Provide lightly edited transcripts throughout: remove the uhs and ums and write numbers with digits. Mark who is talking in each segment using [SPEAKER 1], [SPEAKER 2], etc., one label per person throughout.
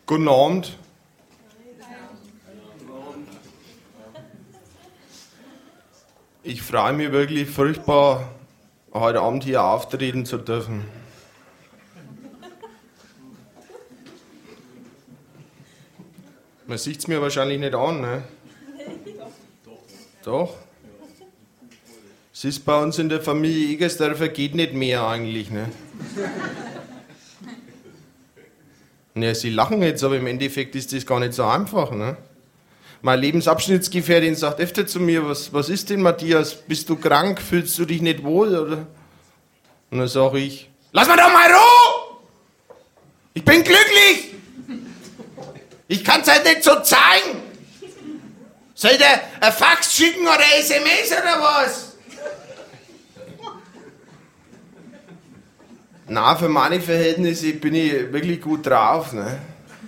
[SPEAKER 1] Guten Abend. Ich freue mich wirklich furchtbar, heute Abend hier auftreten zu dürfen. Man sieht es mir wahrscheinlich nicht an, ne? Doch. Es ist bei uns in der Familie Egersdörfer geht nicht mehr eigentlich, ne? Ja, Sie lachen jetzt, aber im Endeffekt ist das gar nicht so einfach, ne? Meine Lebensabschnittsgefährtin sagt öfter zu mir, was ist denn, Matthias? Bist du krank? Fühlst du dich nicht wohl, oder? Und dann sage ich, lass mir doch mal Ruhe! Ich bin glücklich! Ich kann es halt nicht so zeigen! Soll ich dir ein Fax schicken oder ein SMS oder was? Na, für meine Verhältnisse bin ich wirklich gut drauf, ne?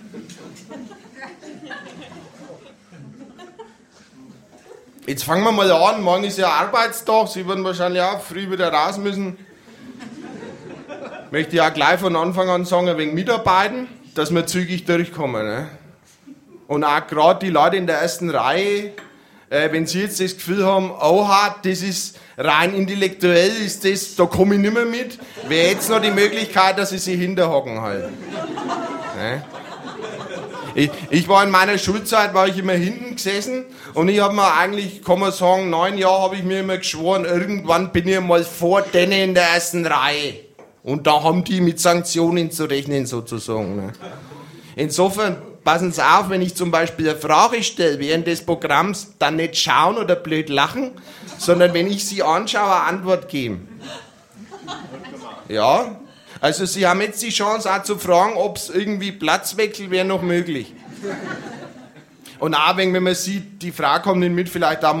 [SPEAKER 1] Jetzt fangen wir mal an, morgen ist ja Arbeitstag, Sie werden wahrscheinlich auch früh wieder raus müssen. Möchte ich auch gleich von Anfang an sagen, ein wenig mitarbeiten, dass wir zügig durchkommen. Ne? Und auch gerade die Leute in der ersten Reihe, wenn Sie jetzt das Gefühl haben, oha, das ist rein intellektuell, ist das, da komme ich nicht mehr mit, wäre jetzt noch die Möglichkeit, dass Sie sich hinterhocken halt. Ne? Ich war in meiner Schulzeit, war ich immer hinten gesessen und ich habe mir eigentlich, kann man sagen, 9 Jahre habe ich mir immer geschworen, irgendwann bin ich mal vor denen in der ersten Reihe. Und da haben die mit Sanktionen zu rechnen sozusagen. Ne? Insofern passen Sie auf, wenn ich zum Beispiel eine Frage stelle während des Programms, dann nicht schauen oder blöd lachen, sondern wenn ich Sie anschaue, eine Antwort geben. Ja? Also Sie haben jetzt die Chance auch zu fragen, ob es irgendwie Platzwechsel wäre noch möglich. Und auch wenn man sieht, die Frau kommt nicht mit, vielleicht auch